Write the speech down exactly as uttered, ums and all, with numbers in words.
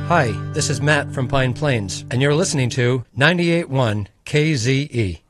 Hi, this is Matt from Pine Plains, and you're listening to ninety-eight point one K Z E.